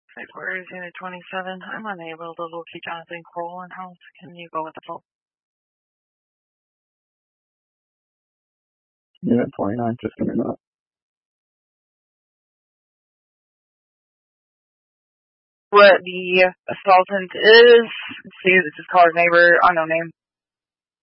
February 27. I'm unable to locate Jonathan Kroll in house. Can you go with the full? Unit 29, just give me a minute. What the assaultant is, see, this is caller's neighbor, unknown name.